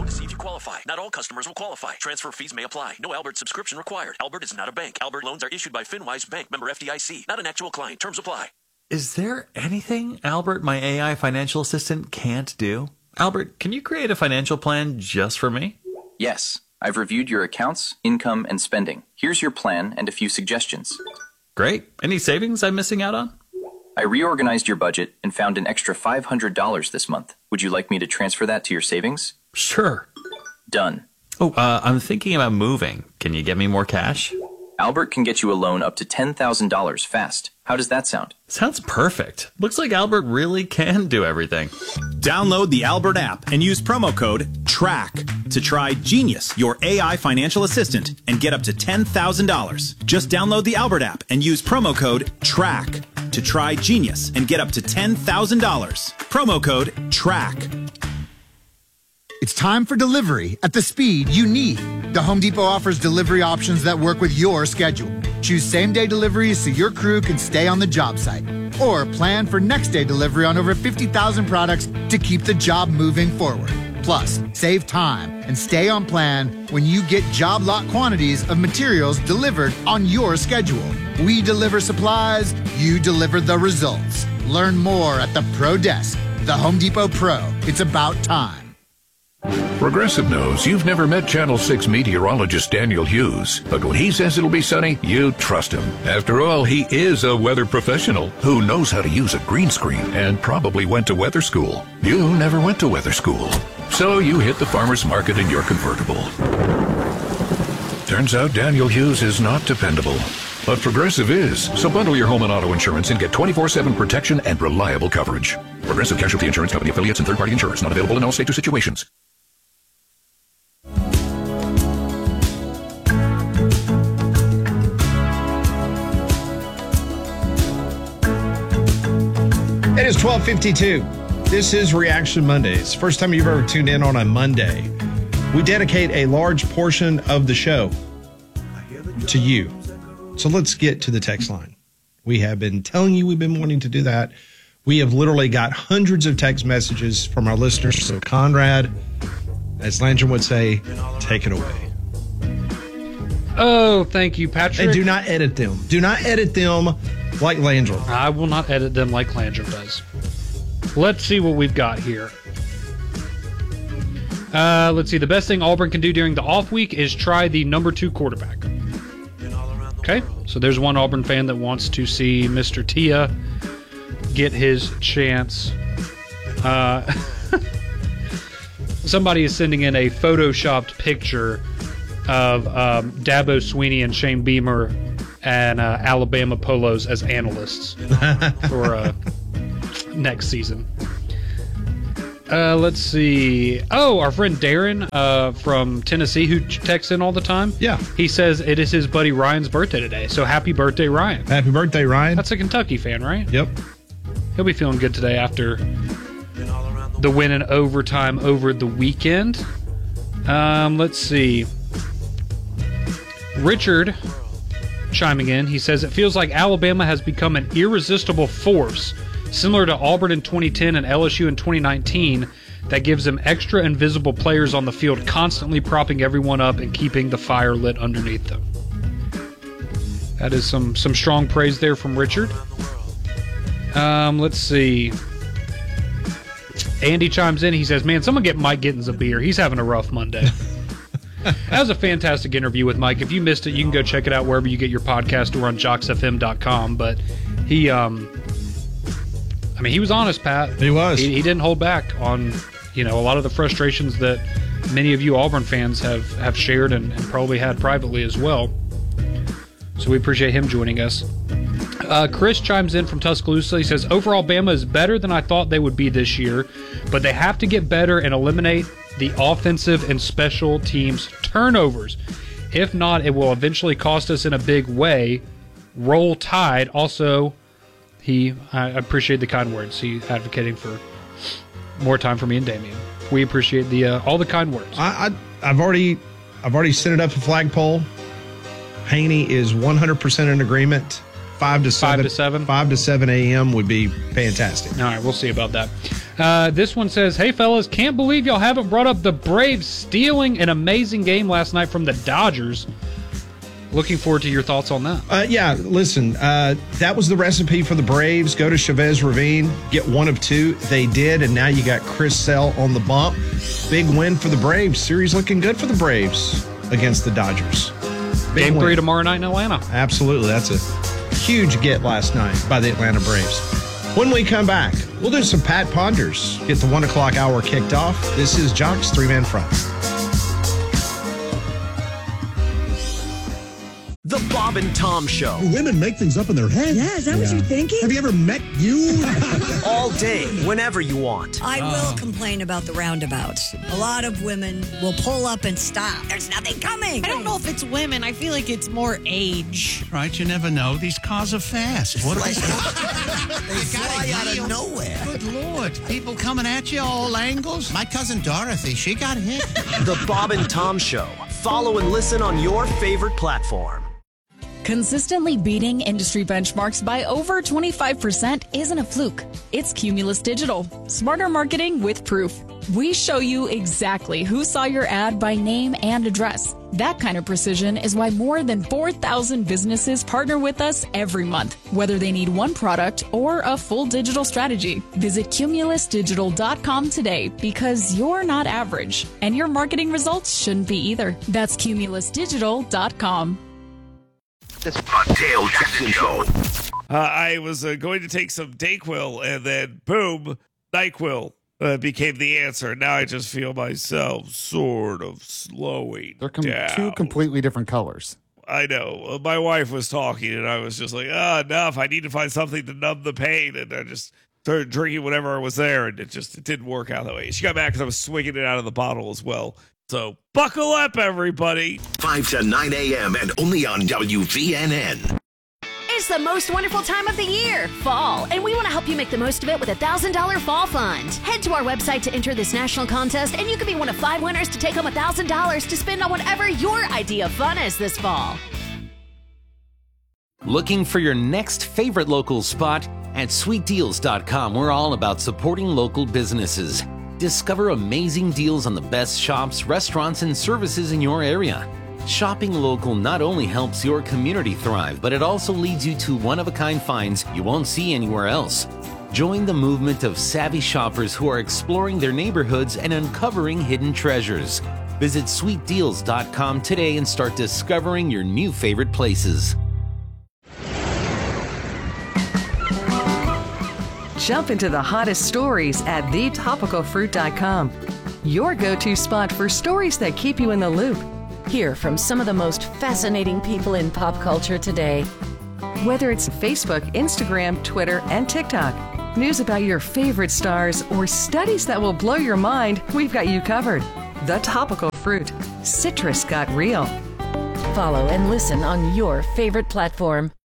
to see if you qualify. Not all customers will qualify. Transfer fees may apply. No Albert subscription required. Albert is not a bank. Albert loans are issued by FinWise Bank, member FDIC. Not an actual client. Terms apply. Is there anything Albert, my AI financial assistant, can't do? Albert, can you create a financial plan just for me? Yes. I've reviewed your accounts, income, and spending. Here's your plan and a few suggestions. Great. Any savings I'm missing out on? I reorganized your budget and found an extra $500 this month. Would you like me to transfer that to your savings? Sure. Done. Oh, I'm thinking about moving. Can you get me more cash? Albert can get you a loan up to $10,000 fast. How does that sound? Sounds perfect. Looks like Albert really can do everything. Download the Albert app and use promo code TRACK to try Genius, your AI financial assistant, and get up to $10,000. Just download the Albert app and use promo code TRACK to try Genius and get up to $10,000. Promo code TRACK. It's time for delivery at the speed you need. The Home Depot offers delivery options that work with your schedule. Choose same-day deliveries so your crew can stay on the job site. Or plan for next-day delivery on over 50,000 products to keep the job moving forward. Plus, save time and stay on plan when you get job lot quantities of materials delivered on your schedule. We deliver supplies, you deliver the results. Learn more at the Pro Desk. The Home Depot Pro. It's about time. Progressive knows you've never met Channel 6 meteorologist Daniel Hughes, but when he says it'll be sunny, you trust him. After all, he is a weather professional who knows how to use a green screen and probably went to weather school. You never went to weather school, so you hit the farmer's market in your convertible. Turns out Daniel Hughes is not dependable, but Progressive is. So bundle your home and auto insurance and get 24/7 protection and reliable coverage. Progressive Casualty Insurance Company affiliates and third-party insurers. Not available in all states or situations. It is 12:52. This is Reaction Mondays. First time you've ever tuned in on a Monday. We dedicate a large portion of the show to you. So let's get to the text line. We have been telling you we've been wanting to do that. We have literally got hundreds of text messages from our listeners. So Conrad, as Landrum would say, take it away. Oh, thank you, Patrick. And do not edit them. Do not edit them like Landrum. I will not edit them like Landrum does. Let's see what we've got here. Let's see. The best thing Auburn can do during the off week is try the number 2 quarterback. Okay, so there's one Auburn fan that wants to see Mr. Tia get his chance. Somebody is sending in a photoshopped picture of Dabo Swinney and Shane Beamer and Alabama Polos as analysts for next season. Let's see. Oh, our friend Darren from Tennessee, who texts in all the time. Yeah. He says it is his buddy Ryan's birthday today. So happy birthday, Ryan. Happy birthday, Ryan. That's a Kentucky fan, right? Yep. He'll be feeling good today after the win in overtime over the weekend. Let's see. Richard chiming in. He says, it feels like Alabama has become an irresistible force, similar to Auburn in 2010 and LSU in 2019, that gives them extra invisible players on the field, constantly propping everyone up and keeping the fire lit underneath them. That is some strong praise there from Richard. Let's see. Andy chimes in. He says, man, someone get Mike Gittins a beer. He's having a rough Monday. That was a fantastic interview with Mike. If you missed it, you can go check it out wherever you get your podcast or on JocksFM.com. But he, he was honest, Pat. He was. He didn't hold back on, a lot of the frustrations that many of you Auburn fans have shared and probably had privately as well. So we appreciate him joining us. Chris chimes in from Tuscaloosa. He says, overall, Bama is better than I thought they would be this year, but they have to get better and eliminate the offensive and special teams turnovers. If not, it will eventually cost us in a big way. Roll Tide. Also, I appreciate the kind words. He's advocating for more time for me and Damian. We appreciate all the kind words. I've already sent it up to flagpole. Haney is 100% in agreement. 5 to 7. 5 to 7 a.m. would be fantastic. All right, we'll see about that. This one says, hey, fellas, can't believe y'all haven't brought up the Braves stealing an amazing game last night from the Dodgers. Looking forward to your thoughts on that. Yeah, listen, that was the recipe for the Braves. Go to Chavez Ravine, get one of two. They did, and now you got Chris Sale on the bump. Big win for the Braves. Series looking good for the Braves against the Dodgers. Big Game win. 3 tomorrow night in Atlanta. Absolutely. That's a huge get last night by the Atlanta Braves. When we come back, we'll do some Pat Ponders. Get the 1 o'clock hour kicked off. This is Jock's 3-Man Front. The Bob and Tom Show. Women make things up in their head. Yeah, is that what you're thinking? Have you ever met you? All day, whenever you want. I will complain about the roundabouts. A lot of women will pull up and stop. There's nothing coming. I don't know if it's women. I feel like it's more age. Right, you never know. These cars are fast. What are they? They fly out of nowhere. Good Lord. People coming at you all angles. My cousin Dorothy, she got hit. The Bob and Tom Show. Follow and listen on your favorite platform. Consistently beating industry benchmarks by over 25% isn't a fluke. It's Cumulus Digital. Smarter marketing with proof. We show you exactly who saw your ad by name and address. That kind of precision is why more than 4,000 businesses partner with us every month, whether they need one product or a full digital strategy. Visit cumulusdigital.com today because you're not average, and your marketing results shouldn't be either. That's cumulusdigital.com. The Dale Jackson Show. I was going to take some Dayquil, and then boom, NyQuil became the answer. Now I just feel myself sort of slowing down. Two completely different colors. I know. My wife was talking, and I was just like, enough. I need to find something to numb the pain. And I just started drinking whatever was there, and it didn't work out that way. She got mad because I was swinging it out of the bottle as well. So buckle up, everybody. 5 to 9 a.m. and only on WVNN. It's the most wonderful time of the year, fall, and we want to help you make the most of it with a $1,000 fall fund. Head to our website to enter this national contest, and you could be one of 5 winners to take home $1,000 to spend on whatever your idea of fun is this fall. Looking for your next favorite local spot? At sweetdeals.com, we're all about supporting local businesses. Discover amazing deals on the best shops, restaurants, and services in your area. Shopping local not only helps your community thrive, but it also leads you to one-of-a-kind finds you won't see anywhere else. Join the movement of savvy shoppers who are exploring their neighborhoods and uncovering hidden treasures. Visit sweetdeals.com today and start discovering your new favorite places. Jump into the hottest stories at thetopicalfruit.com. Your go-to spot for stories that keep you in the loop. Hear from some of the most fascinating people in pop culture today. Whether it's Facebook, Instagram, Twitter, and TikTok, news about your favorite stars, or studies that will blow your mind, we've got you covered. The Topical Fruit. Citrus got real. Follow and listen on your favorite platform.